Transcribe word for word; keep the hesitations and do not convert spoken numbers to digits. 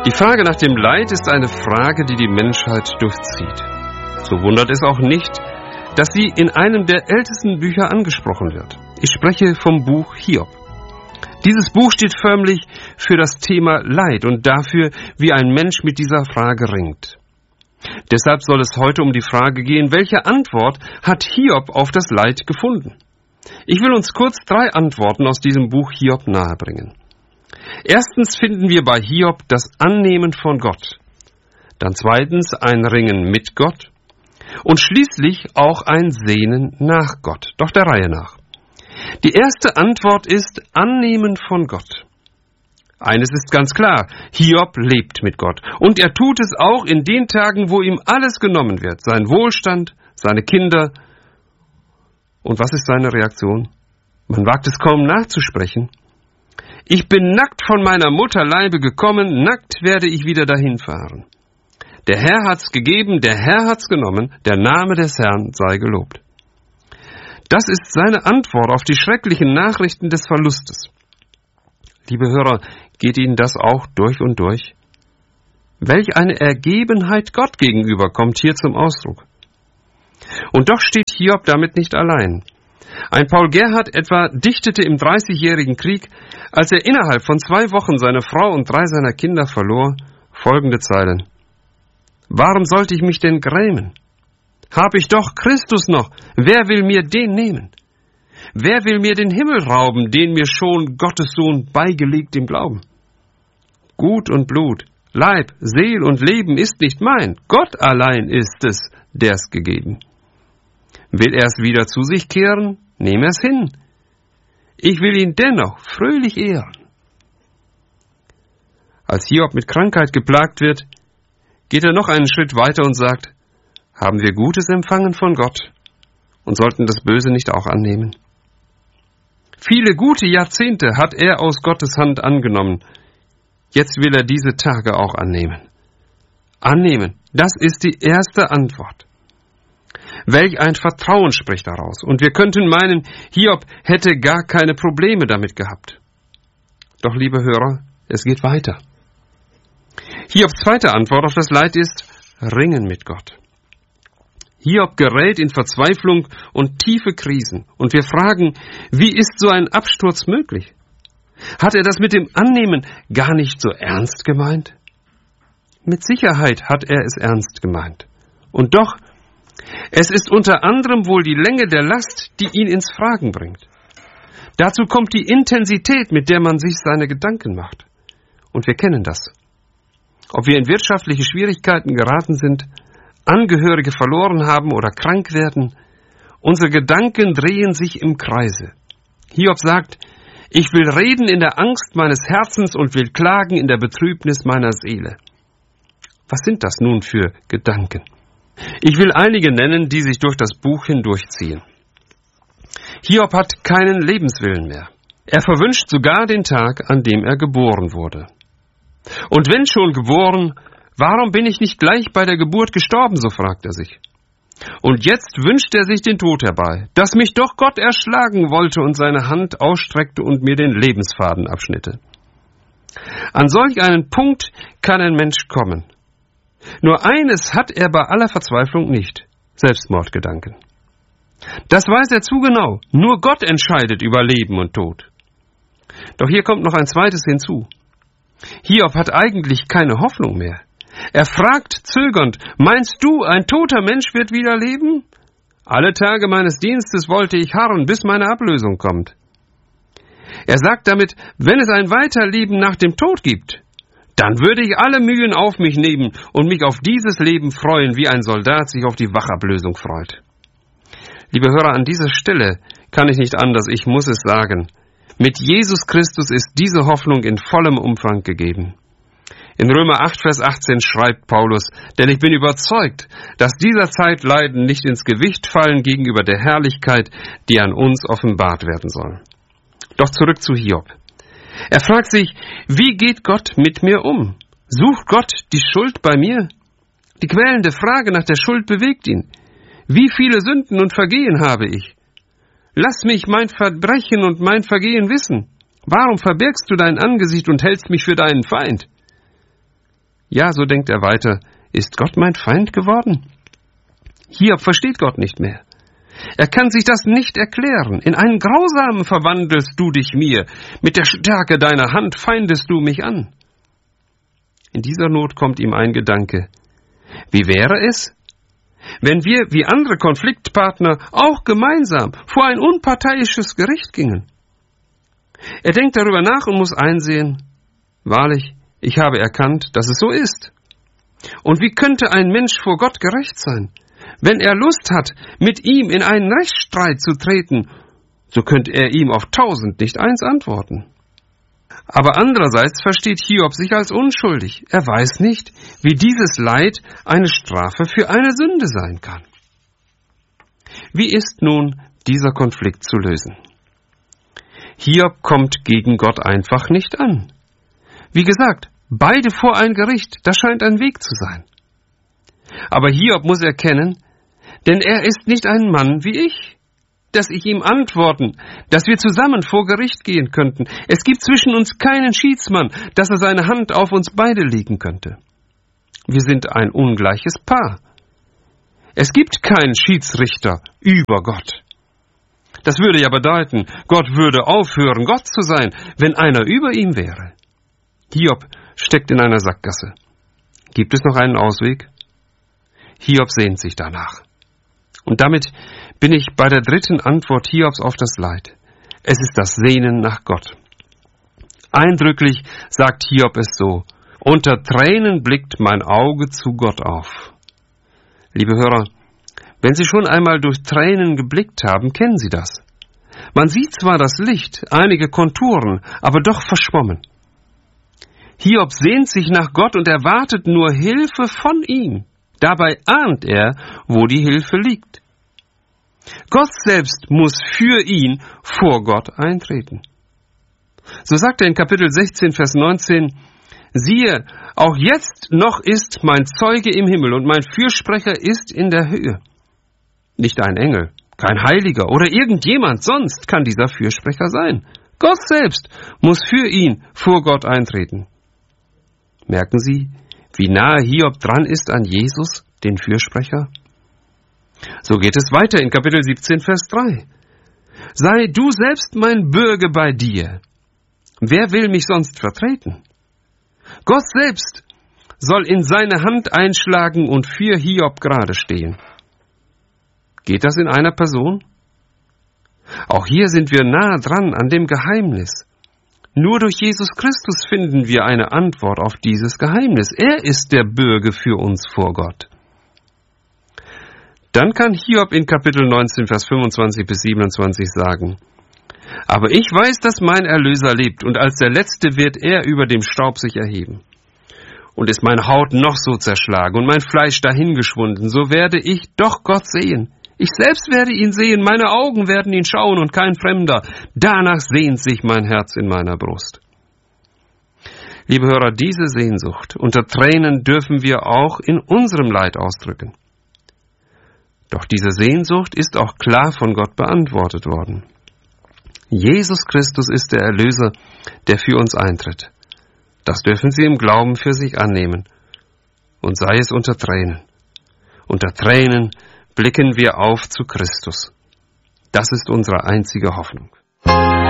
Die Frage nach dem Leid ist eine Frage, die die Menschheit durchzieht. So wundert es auch nicht, dass sie in einem der ältesten Bücher angesprochen wird. Ich spreche vom Buch Hiob. Dieses Buch steht förmlich für das Thema Leid und dafür, wie ein Mensch mit dieser Frage ringt. Deshalb soll es heute um die Frage gehen, welche Antwort hat Hiob auf das Leid gefunden? Ich will uns kurz drei Antworten aus diesem Buch Hiob nahebringen. Erstens finden wir bei Hiob das Annehmen von Gott. Dann zweitens ein Ringen mit Gott. Und schließlich auch ein Sehnen nach Gott. Doch der Reihe nach. Die erste Antwort ist Annehmen von Gott. Eines ist ganz klar, Hiob lebt mit Gott. Und er tut es auch in den Tagen, wo ihm alles genommen wird. Sein Wohlstand, seine Kinder. Und was ist seine Reaktion? Man wagt es kaum nachzusprechen. Ich bin nackt von meiner Mutterleibe gekommen, nackt werde ich wieder dahin fahren. Der Herr hat's gegeben, der Herr hat's genommen, der Name des Herrn sei gelobt. Das ist seine Antwort auf die schrecklichen Nachrichten des Verlustes. Liebe Hörer, geht Ihnen das auch durch und durch? Welch eine Ergebenheit Gott gegenüber kommt hier zum Ausdruck. Und doch steht Hiob damit nicht allein. Ein Paul Gerhardt etwa dichtete im Dreißigjährigen Krieg, als er innerhalb von zwei Wochen seine Frau und drei seiner Kinder verlor, folgende Zeilen. Warum sollte ich mich denn grämen? Hab ich doch Christus noch, wer will mir den nehmen? Wer will mir den Himmel rauben, den mir schon Gottes Sohn beigelegt im Glauben? Gut und Blut, Leib, Seel und Leben ist nicht mein, Gott allein ist es, der's gegeben. Will er's wieder zu sich kehren, nehm er's hin. Ich will ihn dennoch fröhlich ehren. Als Hiob mit Krankheit geplagt wird, geht er noch einen Schritt weiter und sagt, haben wir Gutes empfangen von Gott und sollten das Böse nicht auch annehmen? Viele gute Jahrzehnte hat er aus Gottes Hand angenommen. Jetzt will er diese Tage auch annehmen. Annehmen, das ist die erste Antwort. Welch ein Vertrauen spricht daraus. Und wir könnten meinen, Hiob hätte gar keine Probleme damit gehabt. Doch, liebe Hörer, es geht weiter. Hiobs zweite Antwort auf das Leid ist Ringen mit Gott. Hiob gerät in Verzweiflung und tiefe Krisen. Und wir fragen, wie ist so ein Absturz möglich? Hat er das mit dem Annehmen gar nicht so ernst gemeint? Mit Sicherheit hat er es ernst gemeint. Und doch, es ist unter anderem wohl die Länge der Last, die ihn ins Fragen bringt. Dazu kommt die Intensität, mit der man sich seine Gedanken macht. Und wir kennen das. Ob wir in wirtschaftliche Schwierigkeiten geraten sind, Angehörige verloren haben oder krank werden, unsere Gedanken drehen sich im Kreise. Hiob sagt, ich will reden in der Angst meines Herzens und will klagen in der Betrübnis meiner Seele. Was sind das nun für Gedanken? Ich will einige nennen, die sich durch das Buch hindurchziehen. Hiob hat keinen Lebenswillen mehr. Er verwünscht sogar den Tag, an dem er geboren wurde. Und wenn schon geboren, warum bin ich nicht gleich bei der Geburt gestorben, so fragt er sich. Und jetzt wünscht er sich den Tod herbei, dass mich doch Gott erschlagen wollte und seine Hand ausstreckte und mir den Lebensfaden abschnitte. An solch einen Punkt kann ein Mensch kommen. Nur eines hat er bei aller Verzweiflung nicht, Selbstmordgedanken. Das weiß er zu genau, nur Gott entscheidet über Leben und Tod. Doch hier kommt noch ein zweites hinzu. Hiob hat eigentlich keine Hoffnung mehr. Er fragt zögernd, meinst du, ein toter Mensch wird wieder leben? Alle Tage meines Dienstes wollte ich harren, bis meine Ablösung kommt. Er sagt damit, wenn es ein Weiterleben nach dem Tod gibt, dann würde ich alle Mühen auf mich nehmen und mich auf dieses Leben freuen, wie ein Soldat sich auf die Wachablösung freut. Liebe Hörer, an dieser Stelle kann ich nicht anders, ich muss es sagen. Mit Jesus Christus ist diese Hoffnung in vollem Umfang gegeben. In Römer acht, Vers achtzehn schreibt Paulus, denn ich bin überzeugt, dass dieser Zeitleiden nicht ins Gewicht fallen gegenüber der Herrlichkeit, die an uns offenbart werden soll. Doch zurück zu Hiob. Er fragt sich, wie geht Gott mit mir um? Sucht Gott die Schuld bei mir? Die quälende Frage nach der Schuld bewegt ihn. Wie viele Sünden und Vergehen habe ich? Lass mich mein Verbrechen und mein Vergehen wissen. Warum verbirgst du dein Angesicht und hältst mich für deinen Feind? Ja, so denkt er weiter, ist Gott mein Feind geworden? Hiob versteht Gott nicht mehr. Er kann sich das nicht erklären. In einen Grausamen verwandelst du dich mir. Mit der Stärke deiner Hand feindest du mich an. In dieser Not kommt ihm ein Gedanke. Wie wäre es, wenn wir wie andere Konfliktpartner auch gemeinsam vor ein unparteiisches Gericht gingen? Er denkt darüber nach und muss einsehen, wahrlich, ich habe erkannt, dass es so ist. Und wie könnte ein Mensch vor Gott gerecht sein? Wenn er Lust hat, mit ihm in einen Rechtsstreit zu treten, so könnte er ihm auf tausend nicht eins antworten. Aber andererseits versteht Hiob sich als unschuldig. Er weiß nicht, wie dieses Leid eine Strafe für eine Sünde sein kann. Wie ist nun dieser Konflikt zu lösen? Hiob kommt gegen Gott einfach nicht an. Wie gesagt, beide vor ein Gericht, das scheint ein Weg zu sein. Aber Hiob muss erkennen, denn er ist nicht ein Mann wie ich, dass ich ihm antworten, dass wir zusammen vor Gericht gehen könnten. Es gibt zwischen uns keinen Schiedsmann, dass er seine Hand auf uns beide legen könnte. Wir sind ein ungleiches Paar. Es gibt keinen Schiedsrichter über Gott. Das würde ja bedeuten, Gott würde aufhören, Gott zu sein, wenn einer über ihm wäre. Hiob steckt in einer Sackgasse. Gibt es noch einen Ausweg? Hiob sehnt sich danach. Und damit bin ich bei der dritten Antwort Hiobs auf das Leid. Es ist das Sehnen nach Gott. Eindrücklich sagt Hiob es so: Unter Tränen blickt mein Auge zu Gott auf. Liebe Hörer, wenn Sie schon einmal durch Tränen geblickt haben, kennen Sie das. Man sieht zwar das Licht, einige Konturen, aber doch verschwommen. Hiob sehnt sich nach Gott und erwartet nur Hilfe von ihm. Dabei ahnt er, wo die Hilfe liegt. Gott selbst muss für ihn vor Gott eintreten. So sagt er in Kapitel sechzehn, Vers neunzehn, siehe, auch jetzt noch ist mein Zeuge im Himmel und mein Fürsprecher ist in der Höhe. Nicht ein Engel, kein Heiliger oder irgendjemand sonst kann dieser Fürsprecher sein. Gott selbst muss für ihn vor Gott eintreten. Merken Sie, wie nahe Hiob dran ist an Jesus, den Fürsprecher? So geht es weiter in Kapitel siebzehn, Vers drei. Sei du selbst mein Bürge bei dir. Wer will mich sonst vertreten? Gott selbst soll in seine Hand einschlagen und für Hiob gerade stehen. Geht das in einer Person? Auch hier sind wir nahe dran an dem Geheimnis. Nur durch Jesus Christus finden wir eine Antwort auf dieses Geheimnis. Er ist der Bürge für uns vor Gott. Dann kann Hiob in Kapitel neunzehn, Vers fünfundzwanzig bis siebenundzwanzig sagen, aber ich weiß, dass mein Erlöser lebt, und als der Letzte wird er über dem Staub sich erheben. Und ist meine Haut noch so zerschlagen und mein Fleisch dahingeschwunden, so werde ich doch Gott sehen. Ich selbst werde ihn sehen, meine Augen werden ihn schauen und kein Fremder. Danach sehnt sich mein Herz in meiner Brust. Liebe Hörer, diese Sehnsucht unter Tränen dürfen wir auch in unserem Leid ausdrücken. Doch diese Sehnsucht ist auch klar von Gott beantwortet worden. Jesus Christus ist der Erlöser, der für uns eintritt. Das dürfen Sie im Glauben für sich annehmen. Und sei es unter Tränen. Unter Tränen blicken wir auf zu Christus. Das ist unsere einzige Hoffnung.